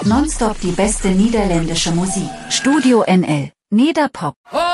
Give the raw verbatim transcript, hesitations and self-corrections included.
Nonstop die beste niederländische Musik. Studio N L, Nederpop.